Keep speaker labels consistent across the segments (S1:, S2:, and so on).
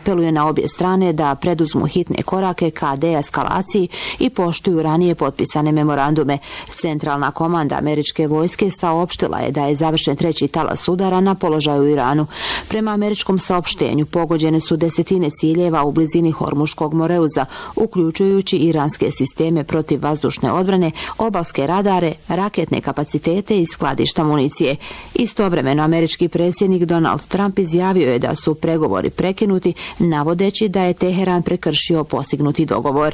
S1: apeluje na obje strane da preduzmu hitne korake ka deeskalaciji i poštuju ranije potpisane memorandume. Centralna komanda američke vojske saopštila je da je završen treći talas udara na položaju u Iranu. Prema američkom saopštenju pogođene su desetine ciljeva u blizini Hormuškog moreuza, uključujući iranske sisteme protiv vazdušne odbrane, obalske radare, raketne kapacitete i skladišta municije. Istovremeno američki predsjednik Donald Trump izjavio je da su pregovori prekinuti, navodeći da je Teheran prekršio postignuti dogovor.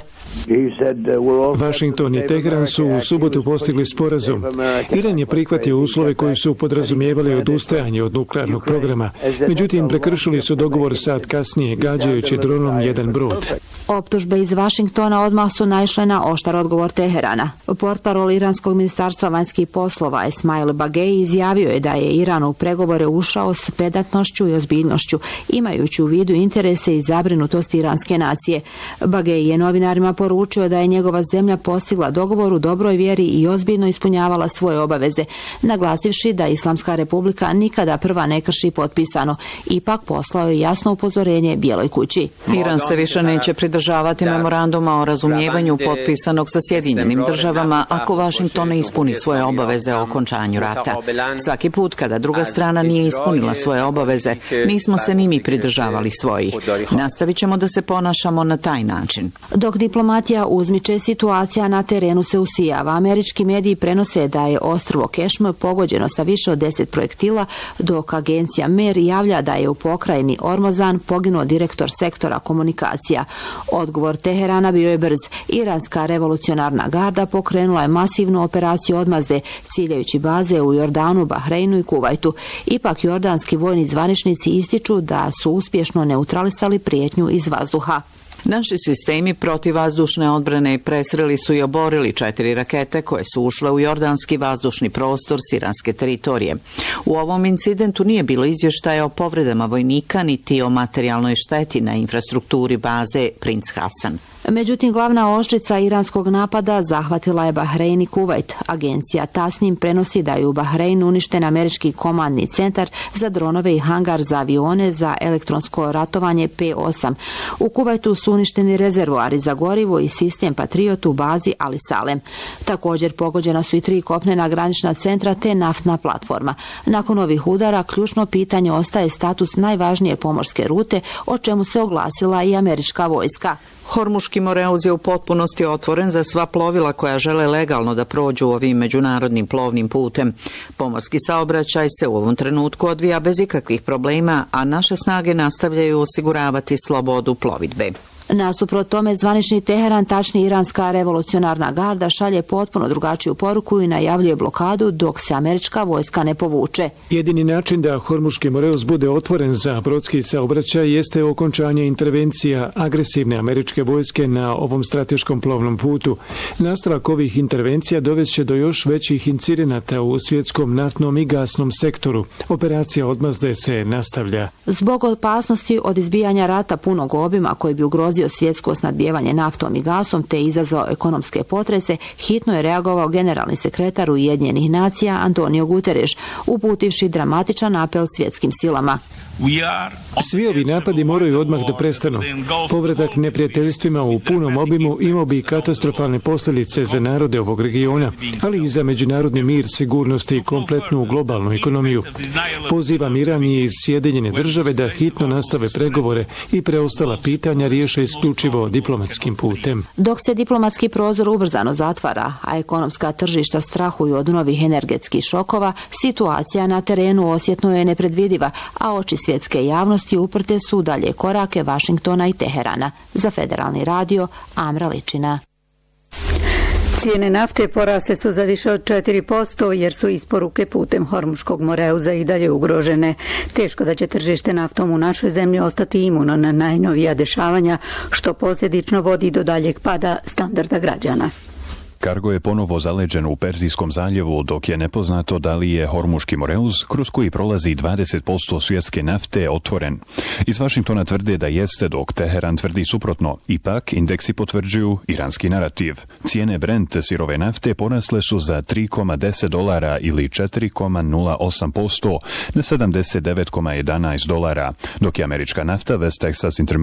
S2: Washington i Teheran su u subotu postigli sporazum. Iran je prihvatio uslove koji su podrazumijevali odustajanje od nuklearnog programa. Međutim, prekršili su dogovor sat kasnije, gađajući dronom jedan brod.
S1: Optužbe iz Washingtona odmah su naišle na oštar odgovor Teherana. Portparol iranskog ministarstva vanjskih poslova Esmail Bagei izjavio je da je Iran u pregovore ušao s pedantnošću i ozbiljnošću, imajući u vidu interese i zabrinutost iranske nacije. Bagei je novinarima poručio da je njegova zemlja postigla dogovor u dobroj vjeri i ozbiljno ispunjavala svoje obaveze, naglasivši da Islamska republika nikada prva ne krši potpisano. Ipak poslao je jasno upozorenje Bijeloj kući.
S3: Iran se više neće pridržavati memoranduma o razumijevanju potpisanog sa Sjedinjenim državama ako Washington ne ispuni svoje obaveze o okončanju rata. Svaki put kada druga strana nije ispunila svoje obaveze, nismo se ni mi pridržavali svojih. Nastavit ćemo da se ponašamo na taj način.
S1: Dok diplomatija uzmiče, situacija na terenu se usijava. Američki mediji prenose da je ostrvo Kešm pogođeno sa više od 10 projektila, dok agencija MER javlja da je u pokrajini Ormozan poginuo direktor sektora komunikacija. Odgovor Teherana bio je brz. Iranska revolucionarna garda pokrenula je masivnu operaciju odmazde, ciljajući baze u Jordanu, Bahreinu i Kuvajtu. Ipak jordanski vojni zvaničnici ističu da su uspješno neutralisali prijetnju iz vazduha.
S3: Naši sistemi protivvazdušne odbrane presreli su i oborili 4 rakete koje su ušle u jordanski vazdušni prostor s iranske teritorije. U ovom incidentu nije bilo izvještaja o povredama vojnika niti o materijalnoj šteti na infrastrukturi baze Princ Hasan.
S1: Međutim, glavna oštrica iranskog napada zahvatila je Bahrein i Kuvajt. Agencija Tasnim prenosi da je u Bahreinu uništen američki komandni centar za dronove i hangar za avione za elektronsko ratovanje P8. U Kuvajtu su uništeni rezervoari za gorivo i sistem Patriot u bazi Ali Salem. Također pogođena su i 3 kopnena granična centra te naftna platforma. Nakon ovih udara, ključno pitanje ostaje status najvažnije pomorske rute, o čemu se oglasila i američka vojska.
S3: Hormuški moreuz je u potpunosti otvoren za sva plovila koja žele legalno da prođu ovim međunarodnim plovnim putem. Pomorski saobraćaj se u ovom trenutku odvija bez ikakvih problema, a naše snage nastavljaju osiguravati slobodu plovidbe.
S1: Nasuprot tome, zvanični Teheran, tačnije iranska revolucionarna garda, šalje potpuno drugačiju poruku i najavljuje blokadu dok se američka vojska ne povuče.
S2: Jedini način da Hormuški moreuz bude otvoren za brodski saobraćaj jeste okončanje intervencija agresivne američke vojske na ovom strateškom plovnom putu. Nastavak ovih intervencija dovešće do još većih incidenata u svjetskom naftnom i gasnom sektoru. Operacija odmazde se nastavlja.
S1: Zbog opasnosti od izbijanja rata punog obima koji bi ugrozio svjetsko snadbijevanje naftom i gasom te izazvao ekonomske potrese, hitno je reagovao generalni sekretar Ujedinjenih nacija Antonio Guterres, uputivši dramatičan apel svjetskim silama.
S2: Svi ovi napadi moraju odmah da prestanu. Povratak neprijateljstvima u punom obimu imao bi katastrofalne posljedice za narode ovog regiona, ali i za međunarodni mir, sigurnost i kompletnu globalnu ekonomiju. Pozivam Iran i Sjedinjene države da hitno nastave pregovore i preostala pitanja riješe isključivo diplomatskim putem.
S1: Dok se diplomatski prozor ubrzano zatvara, a ekonomska tržišta strahuju od novih energetskih šokova, situacija na terenu osjetno je nepredvidiva, a oči svjetske javnosti uprte su dalje korake Washingtona i Teherana. Za Federalni radio, Amra Ličina.
S4: Cijene nafte porasle su za više od 4% jer su isporuke putem Hormuškog moreuza i dalje ugrožene. Teško da će tržište naftom u našoj zemlji ostati imuno na najnovija dešavanja, što posljedično vodi do daljeg pada standarda građana.
S5: Kargo je ponovo zaleđen u Perzijskom zaljevu, dok je nepoznato da li je Hormuški moreuz, kroz koji prolazi 20% svjetske nafte, otvoren. Iz Vašingtona tvrde da jeste, dok Teheran tvrdi suprotno. Ipak, indeksi potvrđuju iranski narativ. Cijene Brent sirove nafte porasle su za $3,10 ili 4,08% na $79,11, dok je američka nafta West Texas Intermediate